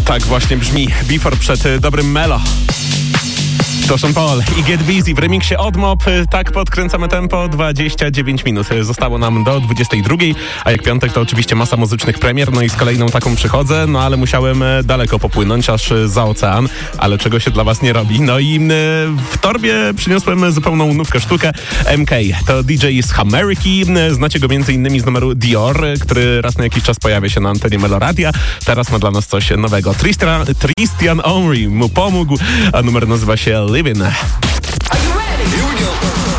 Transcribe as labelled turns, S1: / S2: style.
S1: Tak właśnie brzmi Before przed dobrym Melo. To Sean Paul i Get Busy w remiksie od Mob. Tak podkręcamy tempo. 29 minut zostało nam do 22, a jak piątek to oczywiście masa muzycznych premier, no i z kolejną taką przychodzę, no ale musiałem daleko popłynąć, aż za ocean, ale czego się dla was nie robi. No i w torbie przyniosłem zupełną nówkę sztukę. MK to DJ z Ameryki, znacie go m.in. z numeru Dior, który raz na jakiś czas pojawia się na antenie Meloradia. Teraz ma dla nas coś nowego. Tristan Omri mu pomógł, a numer nazywa się Livin'.